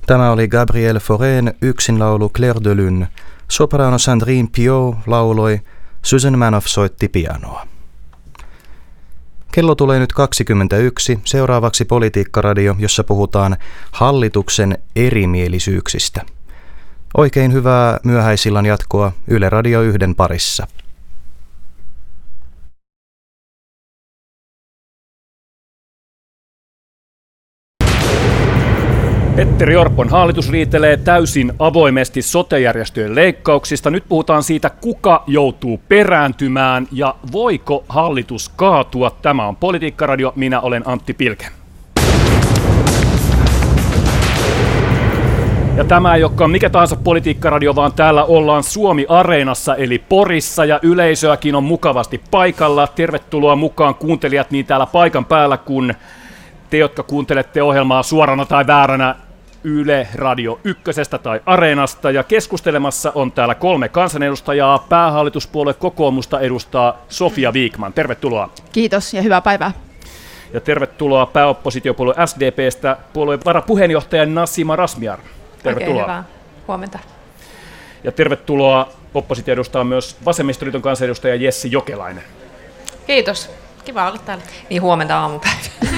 Tämä oli Gabrielle Faurén yksinlaulu Clair de Lune. Soprano Sandrine Piot lauloi, Susan Manoff soitti pianoa. Kello tulee nyt 21, seuraavaksi Politiikkaradio, jossa puhutaan hallituksen erimielisyyksistä. Oikein hyvää myöhäisillan jatkoa Yle Radio 1 parissa. Petteri Orpon hallitus riitelee täysin avoimesti sote-järjestöjen leikkauksista. Nyt puhutaan siitä, kuka joutuu perääntymään ja voiko hallitus kaatua. Tämä on Politiikkaradio, minä olen Antti Pilke. Ja tämä ei olekaan mikä tahansa Politiikkaradio, vaan täällä ollaan Suomi-areenassa eli Porissa ja yleisöäkin on mukavasti paikalla. Tervetuloa mukaan kuuntelijat niin täällä paikan päällä kuin te, jotka kuuntelette ohjelmaa suorana tai vääränä Yle Radio 1 tai Areenasta. Ja keskustelemassa on täällä 3 kansanedustajaa. Päähallituspuolue kokoomusta edustaa Sofia Vikman. Tervetuloa. Kiitos ja hyvää päivää. Ja tervetuloa pääoppositiopuolue SDP:stä puolueen varapuheenjohtaja Nasima Razmyar. Tervetuloa. Oikein hyvää huomenta. Ja tervetuloa oppositio edustaa myös Vasemmistoliiton kansanedustaja Jessi Jokelainen. Kiitos. Kiva olla täällä. Niin huomenta aamupäivä.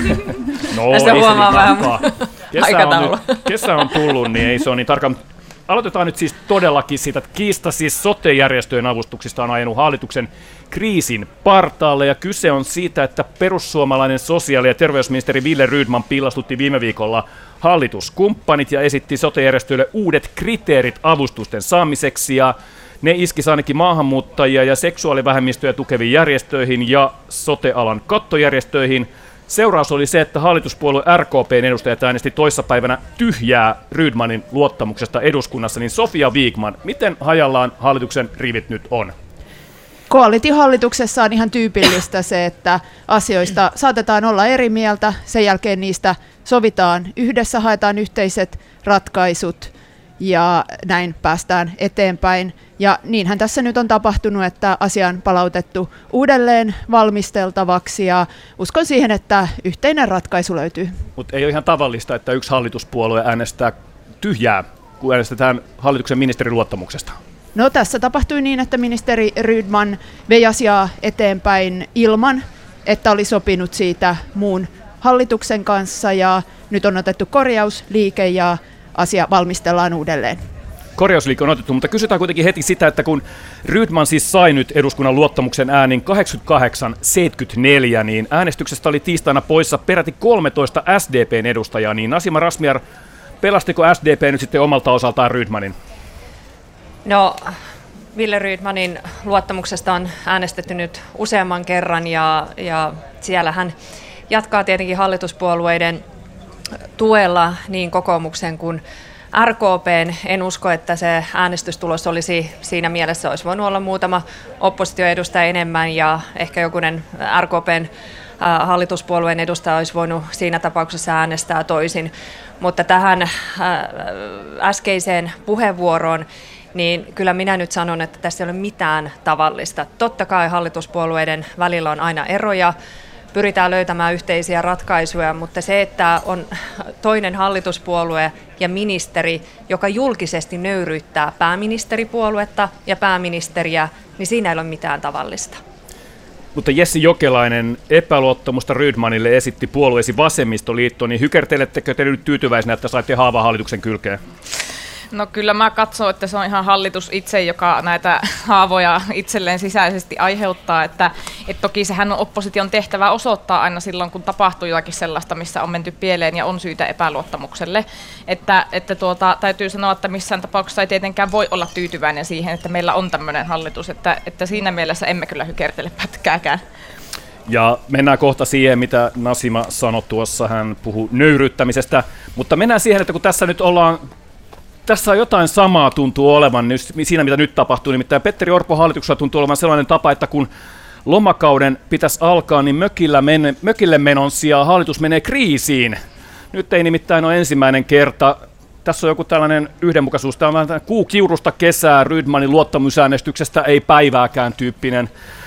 No, tästä huomaa vähän aikataulu. Kesä on tullut, niin ei se ole niin tarkkaan. Aloitetaan nyt siis todellakin siitä, että kiista siis sote-järjestöjen avustuksista on ajanut hallituksen kriisin partaalle. Ja kyse on siitä, että perussuomalainen sosiaali- ja terveysministeri Wille Rydman piilastutti viime viikolla hallituskumppanit ja esitti sote-järjestöille uudet kriteerit avustusten saamiseksi. Ja ne iskisi ainakin maahanmuuttajia ja seksuaalivähemmistöjä tukeviin järjestöihin ja sote-alan kattojärjestöihin. Seuraus oli se, että hallituspuolue RKP:n edustajat äänesti toissapäivänä tyhjää Rydmanin luottamuksesta eduskunnassa. Niin Sofia Vikman, miten hajallaan hallituksen rivit nyt on? Koalitiohallituksessa on ihan tyypillistä se, että asioista saatetaan olla eri mieltä, sen jälkeen niistä sovitaan yhdessä, haetaan yhteiset ratkaisut ja näin päästään eteenpäin. Ja niinhän tässä nyt on tapahtunut, että asia on palautettu uudelleen valmisteltavaksi ja uskon siihen, että yhteinen ratkaisu löytyy. Mutta ei ole ihan tavallista, että yksi hallituspuolue äänestää tyhjää, kun äänestetään hallituksen ministerin luottamuksesta. No tässä tapahtui niin, että ministeri Rydman vei asiaa eteenpäin ilman, että oli sopinut siitä muun hallituksen kanssa ja nyt on otettu korjausliike ja asia valmistellaan uudelleen. Korjausliike on otettu, mutta kysytään kuitenkin heti sitä, että kun Rydman siis sai nyt eduskunnan luottamuksen äänin 88-74, niin äänestyksestä oli tiistaina poissa peräti 13 SDP:n edustajaa, niin Nasima Razmyar, pelastiko SDP nyt sitten omalta osaltaan Rydmanin? No, Wille Rydmanin luottamuksesta on äänestetty nyt useamman kerran ja siellä hän jatkaa tietenkin hallituspuolueiden tuella niin kokoomuksen kuin RKP:n. En usko, että se äänestystulos olisi siinä mielessä, olisi voinut olla muutama oppositioedustaja enemmän ja ehkä jokunen RKP:n hallituspuolueen edustaja olisi voinut siinä tapauksessa äänestää toisin. Mutta tähän äskeiseen puheenvuoroon, niin kyllä minä nyt sanon, että tässä ei ole mitään tavallista. Totta kai hallituspuolueiden välillä on aina eroja, pyritään löytämään yhteisiä ratkaisuja, mutta se, että on toinen hallituspuolue ja ministeri, joka julkisesti nöyryyttää pääministeripuoluetta ja pääministeriä, niin siinä ei ole mitään tavallista. Mutta Jessi Jokelainen, epäluottamusta Rydmanille esitti puolueesi Vasemmistoliitto, niin hykertelettekö te nyt tyytyväisenä, että saitte haavan hallituksen kylkeen? No kyllä mä katson, että se on ihan hallitus itse, joka näitä haavoja itselleen sisäisesti aiheuttaa, että toki sehän on opposition tehtävä osoittaa aina silloin, kun tapahtuu jotakin sellaista, missä on menty pieleen ja on syytä epäluottamukselle. Että täytyy sanoa, että missään tapauksessa ei tietenkään voi olla tyytyväinen siihen, että meillä on tämmöinen hallitus, että siinä mielessä emme kyllä hykertele pätkääkään. Ja mennään kohta siihen, mitä Nasima sanoi tuossa, hän puhui nöyryyttämisestä, mutta mennään siihen, että kun tässä nyt ollaan tässä on jotain samaa tuntuu olevan siinä, mitä nyt tapahtuu. Nimittäin Petteri Orpon hallituksella tuntuu olevan sellainen tapa, että kun lomakauden pitäisi alkaa, niin mökille menon sijaan hallitus menee kriisiin. Nyt ei nimittäin ole ensimmäinen kerta. Tässä on joku tällainen yhdenmukaisuus. Tämä on vähän kuu kiurusta kesää, Rydmanin luottamusäänestyksestä ei päivääkään tyyppinen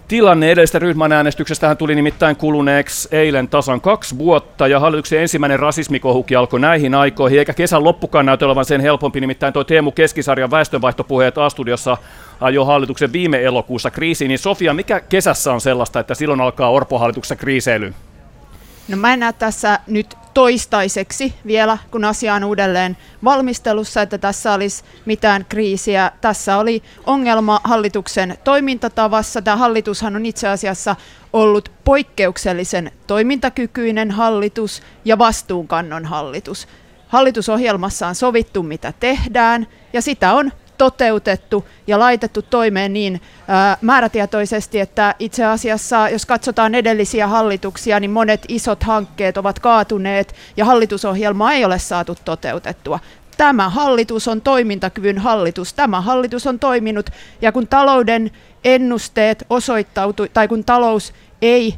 tilanne edellisestä Rydman-äänestyksestähän tuli nimittäin kuluneeksi eilen tasan 2 vuotta, ja hallituksen ensimmäinen rasismikohuki alkoi näihin aikoihin, eikä kesän loppukaan näytä olevan sen helpompi, nimittäin tuo Teemu Keskisarjan väestönvaihtopuheet A-studiossa ajoi hallituksen viime elokuussa kriisiin. Niin Sofia, mikä kesässä on sellaista, että silloin alkaa Orpo-hallituksessa kriiseily? No mä en näe tässä nyt toistaiseksi vielä, kun asia on uudelleen valmistelussa, että tässä olisi mitään kriisiä. Tässä oli ongelma hallituksen toimintatavassa. Tämä hallitushan on itse asiassa ollut poikkeuksellisen toimintakykyinen hallitus ja vastuunkannon hallitus. Hallitusohjelmassa on sovittu, mitä tehdään, ja sitä on toteutettu ja laitettu toimeen niin määrätietoisesti, että itse asiassa, jos katsotaan edellisiä hallituksia, niin monet isot hankkeet ovat kaatuneet ja hallitusohjelmaa ei ole saatu toteutettua. Tämä hallitus on toimintakyvyn hallitus. Tämä hallitus on toiminut, ja kun talouden ennusteet osoittautui, tai kun talous ei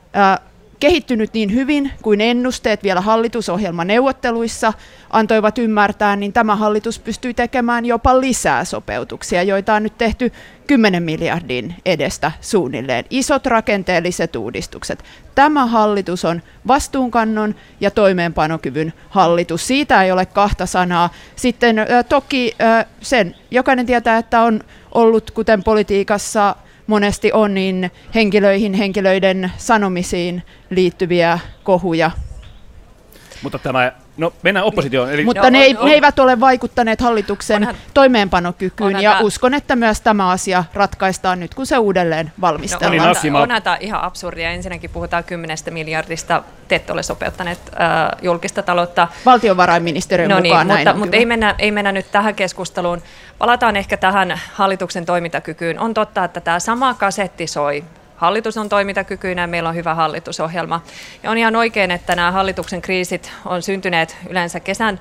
kehittynyt niin hyvin kuin ennusteet vielä hallitusohjelmaneuvotteluissa antoivat ymmärtää, niin tämä hallitus pystyy tekemään jopa lisää sopeutuksia, joita on nyt tehty 10 miljardin edestä suunnilleen. Isot rakenteelliset uudistukset. Tämä hallitus on vastuunkannon ja toimeenpanokyvyn hallitus. Siitä ei ole kahta sanaa. Sitten toki sen jokainen tietää, että on ollut, kuten politiikassa monesti on, niin henkilöiden sanomisiin liittyviä kohuja. Mutta mennään oppositioon. Eli mutta ne eivät ole vaikuttaneet hallituksen toimeenpanokykyyn, ja uskon, että myös tämä asia ratkaistaan nyt, kun se uudelleen valmistellaan. Onhan tämä ihan absurdia. Ensinnäkin puhutaan 10 miljardista. Te ette ole sopeuttaneet julkista taloutta. Valtiovarainministeriön mukaan näin. Mutta ei mennä nyt tähän keskusteluun. Palataan ehkä tähän hallituksen toimintakykyyn. On totta, että tämä sama kasetti soi. Hallitus on toimintakykyinen ja meillä on hyvä hallitusohjelma. Ja on ihan oikein, että nämä hallituksen kriisit on syntyneet yleensä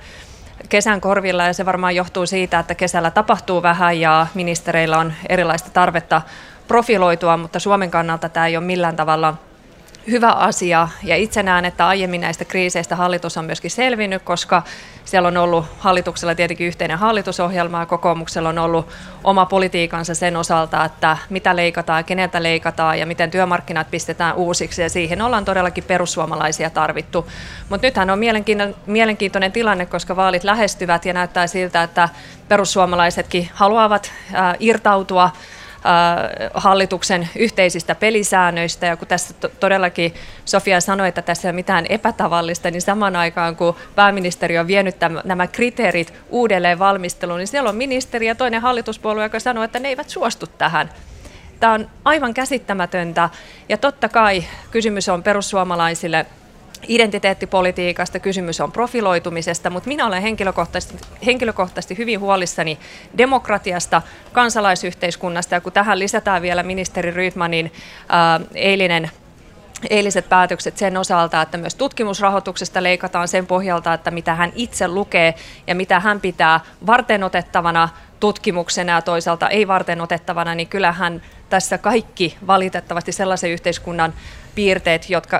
kesän korvilla, ja se varmaan johtuu siitä, että kesällä tapahtuu vähän ja ministereillä on erilaista tarvetta profiloitua, mutta Suomen kannalta tämä ei ole millään tavalla hyvä asia, ja itse näen, että aiemmin näistä kriiseistä hallitus on myöskin selvinnyt, koska siellä on ollut hallituksella tietenkin yhteinen hallitusohjelma, ja kokoomuksella on ollut oma politiikansa sen osalta, että mitä leikataan ja keneltä leikataan ja miten työmarkkinat pistetään uusiksi, ja siihen ollaan todellakin perussuomalaisia tarvittu. Mutta nythän on mielenkiintoinen tilanne, koska vaalit lähestyvät ja näyttää siltä, että perussuomalaisetkin haluavat irtautua hallituksen yhteisistä pelisäännöistä, ja kun tässä todellakin Sofia sanoi, että tässä ei ole mitään epätavallista, niin samaan aikaan kun pääministeri on vienyt nämä kriteerit uudelleen valmisteluun, niin siellä on ministeri ja toinen hallituspuolue, joka sanoo, että ne eivät suostu tähän. Tämä on aivan käsittämätöntä, ja totta kai kysymys on perussuomalaisille identiteettipolitiikasta, kysymys on profiloitumisesta, mutta minä olen henkilökohtaisesti hyvin huolissani demokratiasta, kansalaisyhteiskunnasta, ja kun tähän lisätään vielä ministeri Rydmanin eiliset päätökset sen osalta, että myös tutkimusrahoituksesta leikataan sen pohjalta, että mitä hän itse lukee ja mitä hän pitää varteenotettavana tutkimuksena ja toisaalta ei varteenotettavana, niin kyllähän tässä kaikki valitettavasti sellaisen yhteiskunnan piirteet,